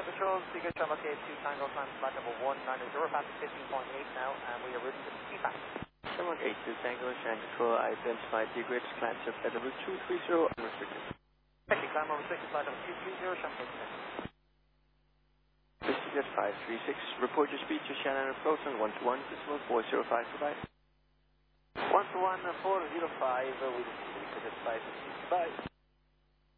Patrol, Seeker Travel K2 Tango, climb flight number 190, past 15.8 now, and we are routing to CPAC. 7182 Tango, Shanghai Control, I identified the grids, climb to flight number 230, unrestricted. Taxi, climb over 6, flight number 230, Champagne. Jet 536, report your speed to Shannon approach on 121.405, goodbye. 121.405, we just 5. Bye.